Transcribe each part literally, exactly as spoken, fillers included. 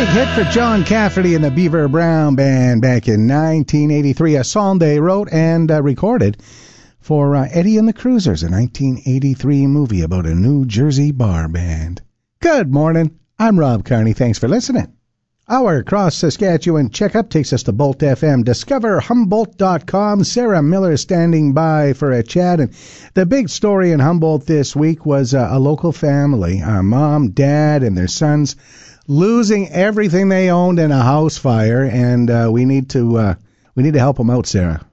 Big hit for John Cafferty and the Beaver Brown Band back in nineteen eighty-three, a song they wrote and uh, recorded for uh, Eddie and the Cruisers, a nineteen eighty-three movie about a New Jersey bar band. Good morning. I'm Rob Carney. Thanks for listening. Our Cross Saskatchewan checkup takes us to Bolt F M. Discover Humboldt dot com. Sarah Miller standing by for a chat. And the big story in Humboldt this week was uh, a local family, a mom, dad, and their sons losing everything they owned in a house fire. And uh, we need to uh, we need to help them out, Sarah.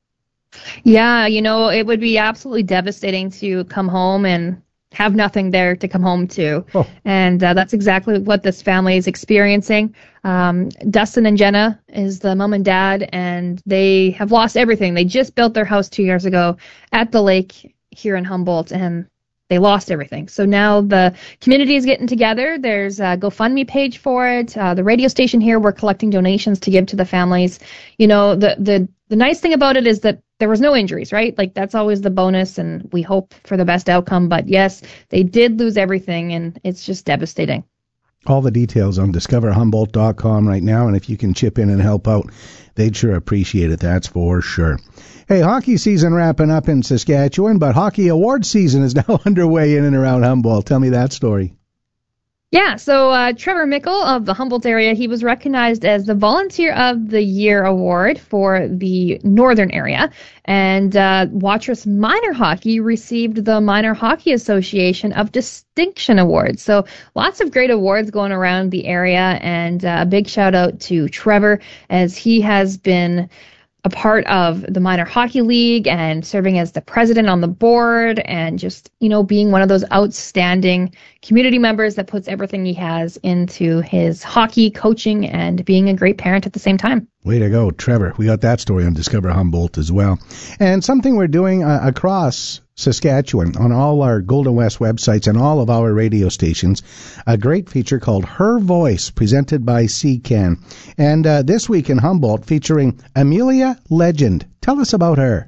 Yeah, you know, it would be absolutely devastating to come home and have nothing there to come home to. Oh. And uh, that's exactly what this family is experiencing. Um, Dustin and Jenna is the mom and dad, and they have lost everything. They just built their house two years ago at the lake here in Humboldt, and they lost everything. So now the community is getting together. There's a GoFundMe page for it. Uh, the radio station here, we're collecting donations to give to the families. You know, the, the, the nice thing about it is that there was no injuries, right? Like, that's always the bonus, and we hope for the best outcome. But yes, they did lose everything, and it's just devastating. All the details on Discover Humboldt dot com right now, and if you can chip in and help out, they'd sure appreciate it, that's for sure. Hey, hockey season wrapping up in Saskatchewan, but hockey award season is now underway in and around Humboldt. Tell me that story. Yeah, so uh, Trevor Mickle of the Humboldt area, he was recognized as the Volunteer of the Year award for the northern area. And uh, Watrous Minor Hockey received the Minor Hockey Association of Distinction Award. So lots of great awards going around the area, and uh, a big shout out to Trevor, as he has been a part of the Minor Hockey League and serving as the president on the board, and just, you know, being one of those outstanding community members that puts everything he has into his hockey coaching and being a great parent at the same time. Way to go, Trevor. We got that story on Discover Humboldt as well. And something we're doing uh, across Saskatchewan on all our Golden West websites and all of our radio stations, a great feature called Her Voice, presented by C C A N. And uh, this week in Humboldt, featuring Amelia Legend. Tell us about her.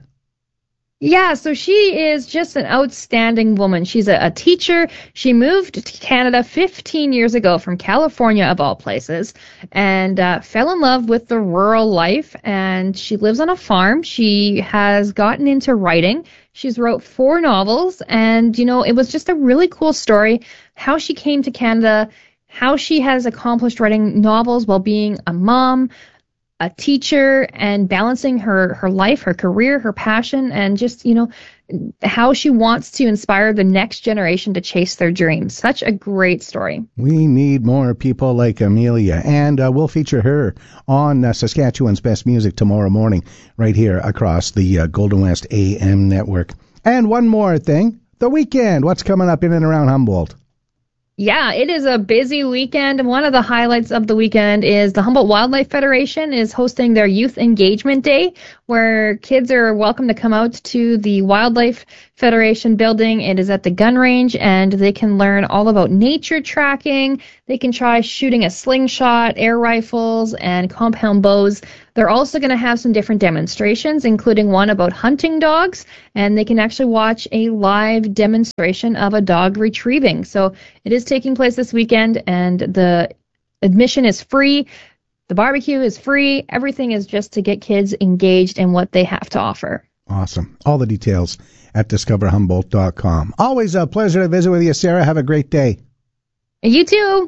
Yeah, so she is just an outstanding woman. She's a, a teacher. She moved to Canada fifteen years ago from California, of all places, and uh, fell in love with the rural life, and she lives on a farm. She has gotten into writing. She's wrote four novels, and, you know, it was just a really cool story, how she came to Canada, how she has accomplished writing novels while being a mom, a teacher, and balancing her, her life, her career, her passion, and just, you know, how she wants to inspire the next generation to chase their dreams. Such a great story. We need more people like Amelia, and uh, we'll feature her on uh, Saskatchewan's Best Music tomorrow morning right here across the uh, Golden West A M network. And one more thing, the weekend. What's coming up in and around Humboldt? Yeah, it is a busy weekend. One of the highlights of the weekend is the Humboldt Wildlife Federation is hosting their Youth Engagement Day, where kids are welcome to come out to the Wildlife Federation building. It is at the gun range, and they can learn all about nature tracking. They can try shooting a slingshot, air rifles, and compound bows. They're also going to have some different demonstrations, including one about hunting dogs, and they can actually watch a live demonstration of a dog retrieving. So it is taking place this weekend, and the admission is free. The barbecue is free. Everything is just to get kids engaged in what they have to offer. Awesome. All the details at Discover Humboldt dot com. Always a pleasure to visit with you, Sarah. Have a great day. You too.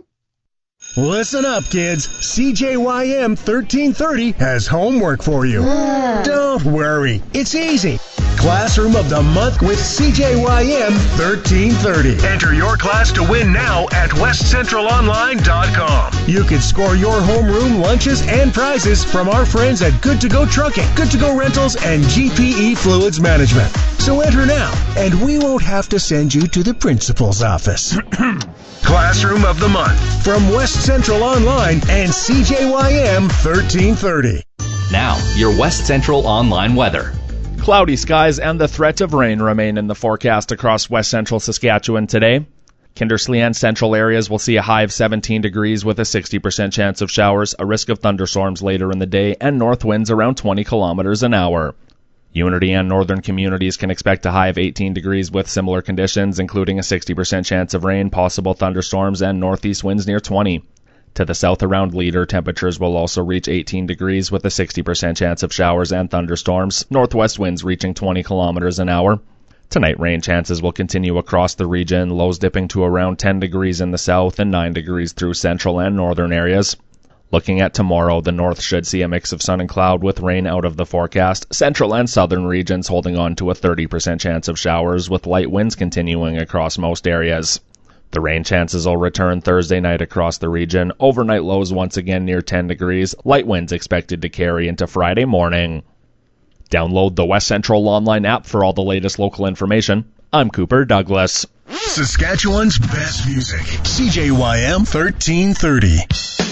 Listen up, kids. C J Y M thirteen thirty has homework for you. Don't worry. It's easy. Classroom of the Month with C J Y M thirteen thirty. Enter your class to win now at west central online dot com. You can score your homeroom lunches and prizes from our friends at Good to Go Trucking, Good to Go Rentals, and G P E Fluids Management. So enter now, and we won't have to send you to the principal's office. Classroom of the Month from West Central Online and C J Y M thirteen thirty. Now, your West Central Online weather. Cloudy skies and the threat of rain remain in the forecast across west central Saskatchewan today. Kindersley and central areas will see a high of seventeen degrees with a sixty percent chance of showers, a risk of thunderstorms later in the day, and north winds around twenty kilometers an hour. Unity and northern communities can expect a high of eighteen degrees with similar conditions, including a sixty percent chance of rain, possible thunderstorms, and northeast winds near twenty. To the south around Leader, temperatures will also reach eighteen degrees with a sixty percent chance of showers and thunderstorms, northwest winds reaching twenty kilometers an hour. Tonight, rain chances will continue across the region, lows dipping to around ten degrees in the south and nine degrees through central and northern areas. Looking at tomorrow, the north should see a mix of sun and cloud with rain out of the forecast. Central and southern regions holding on to a thirty percent chance of showers with light winds continuing across most areas. The rain chances will return Thursday night across the region. Overnight lows once again near ten degrees. Light winds expected to carry into Friday morning. Download the West Central online app for all the latest local information. I'm Cooper Douglas. Saskatchewan's best music. C J Y M thirteen thirty.